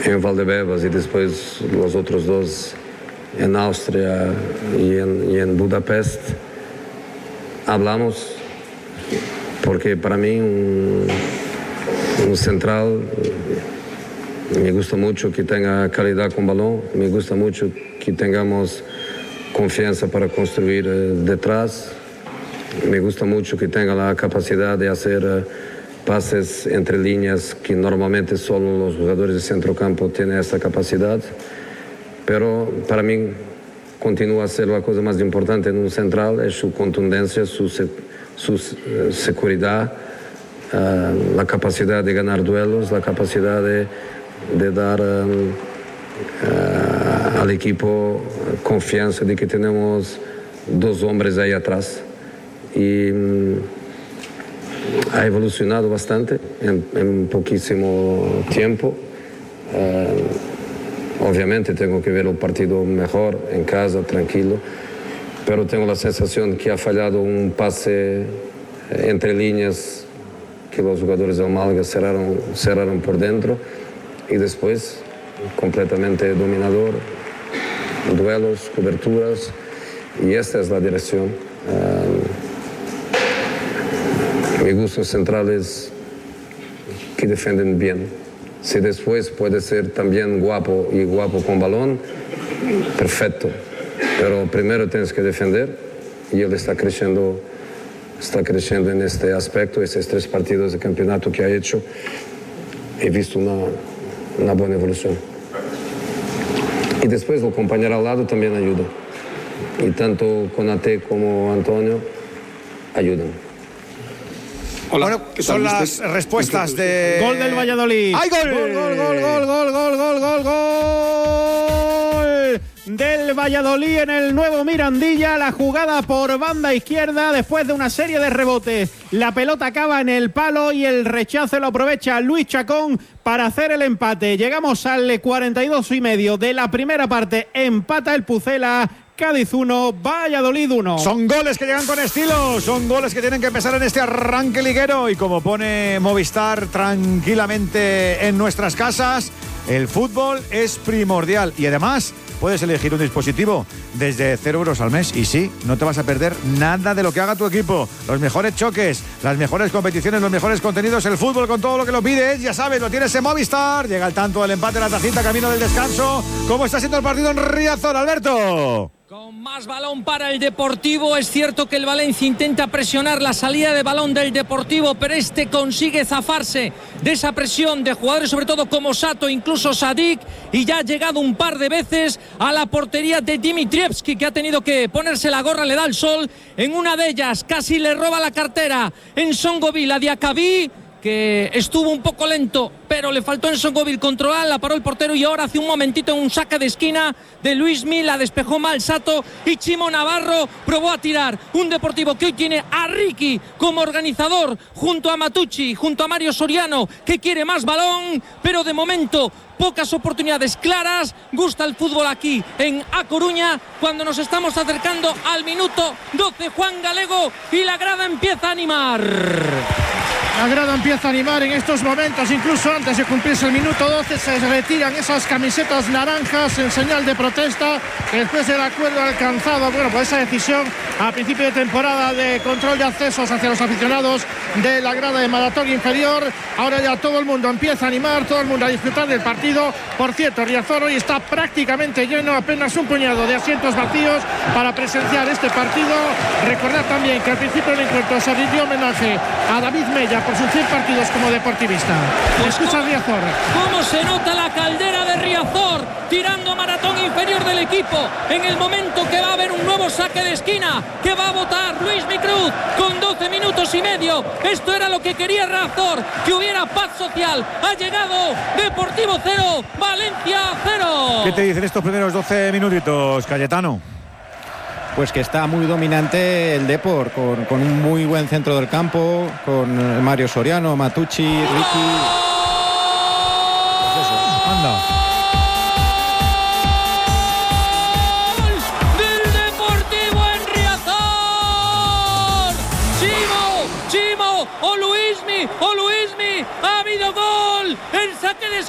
en Valdebebas y después los otros dos en Austria y en Budapest, hablamos, porque para mí un central me gusta mucho que tenga calidad con balón, me gusta mucho que tengamos confianza para construir detrás, me gusta mucho que tenga la capacidad de hacer pases entre líneas, que normalmente solo los jugadores de centrocampo tienen esa capacidad, pero para mí continúa a ser la cosa más importante en un central, es su contundencia, su seguridad, la capacidad de ganar duelos, la capacidad de dar al equipo confianza de que tenemos dos hombres ahí atrás. Y ha evolucionado bastante en poquísimo tiempo. Obviamente tengo que ver el partido mejor en casa, tranquilo, pero tengo la sensación que ha fallado un pase entre líneas que los jugadores del Málaga cerraron por dentro, y después completamente dominador, duelos, coberturas, y esta es la dirección. Me gustan centrales que defienden bien. Si después puede ser también guapo y guapo con balón, perfecto. Pero primero tienes que defender, y él está creciendo en este aspecto. Esos 3 partidos de campeonato que ha hecho, he visto una buena evolución. Y después el compañero al lado también ayuda. Y tanto Konaté como Antonio ayudan. Hola, bueno, son las respuestas de... Gol del Valladolid. ¡Ay, gol! Gol del Valladolid en el nuevo Mirandilla. La jugada por banda izquierda después de una serie de rebotes. La pelota acaba en el palo y el rechazo lo aprovecha Luis Chacón para hacer el empate. Llegamos al 42,5 de la primera parte. Empata el Pucela. Cádiz 1, Valladolid 1. Son goles que llegan con estilo, son goles que tienen que empezar en este arranque liguero, y como pone Movistar tranquilamente en nuestras casas, el fútbol es primordial, y además puedes elegir un dispositivo desde 0 euros al mes, y sí, no te vas a perder nada de lo que haga tu equipo. Los mejores choques, las mejores competiciones, los mejores contenidos, el fútbol con todo lo que lo pides, ya sabes, lo tienes en Movistar. Llega el tanto del empate, la tacita, camino del descanso. ¿Cómo está siendo el partido en Riazor, Alberto? Con más balón para el Deportivo. Es cierto que el Valencia intenta presionar la salida de balón del Deportivo, pero este consigue zafarse de esa presión de jugadores, sobre todo como Sato, incluso Sadik, y ya ha llegado un par de veces a la portería de Dimitrievski, que ha tenido que ponerse la gorra, le da el sol. En una de ellas casi le roba la cartera en Songoville a Diacabí, que estuvo un poco lento, pero le faltó en Songoville controlar, la paró el portero, y ahora hace un momentito en un saque de esquina de Luismi, la despejó mal Sato, y Chimo Navarro probó a tirar. Un Deportivo que hoy tiene a Ricky como organizador, junto a Matucci, junto a Mario Soriano, que quiere más balón, pero de momento pocas oportunidades claras. Gusta el fútbol aquí en A Coruña, cuando nos estamos acercando al minuto 12, Juan Galego, y la grada empieza a animar. La grada empieza a animar en estos momentos, incluso antes de cumplirse el minuto 12, se retiran esas camisetas naranjas en señal de protesta después del acuerdo alcanzado, por esa decisión a principio de temporada de control de accesos hacia los aficionados de la grada de Maratón inferior. Ahora ya todo el mundo empieza a animar, todo el mundo a disfrutar del partido. Por cierto, Riazor hoy está prácticamente lleno, apenas un puñado de asientos vacíos para presenciar este partido. Recordad también que al principio del encuentro se rindió homenaje a David Mella por sus 100 partidos como deportivista. Escucha Riazor. ¿Cómo se nota la caldera de Riazor? Tirando Maratón inferior del equipo en el momento que va a haber un nuevo saque de esquina que va a votar Luis Micruz con 12 minutos y medio. Esto era lo que quería Riazor, que hubiera paz social. Ha llegado Deportivo 0, Valencia 0. ¿Qué te dicen estos primeros 12 minutitos, Cayetano? Pues que está muy dominante el Depor, con un muy buen centro del campo, con Mario Soriano, Matucci, Ricky. Pues eso, anda. Del Deportivo en Riazor. Chimo o Luismi, ha habido gol. El saque de